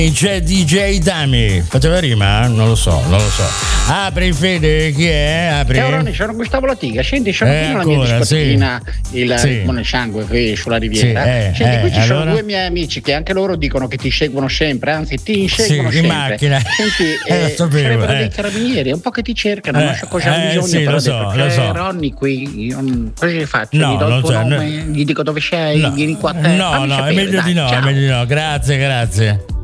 C'è DJ Dami. Faceva rima? Non lo so. Apri Fede, chi è? Apri. Ronny, sono Gustavo Latiga. Senti, sono qui nella mia discoteca, il Buon Sangue qui sulla Riviera. Senti, qui ci sono due miei amici che anche loro dicono che ti seguono sempre, anzi ti inseguono sempre. In macchina. Senti, sarebbero dei carabinieri, un po' che ti cercano, non so cosa hanno bisogno, sì, però lo so. Ronny qui, cosa gli faccio? No, gli do il tuo so, nome, gli dico dove sei, vieni qua a te. No, è meglio di no, Grazie.